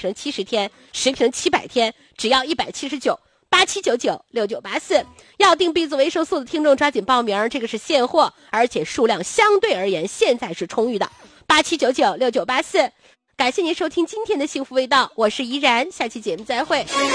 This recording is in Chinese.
瓶70天，10瓶700天，只要179，87996984。要订 B 族维生素的听众抓紧报名，这个是现货，而且数量相对而言现在是充裕的。87996984。感谢您收听今天的幸福味道，我是怡然，下期节目再会。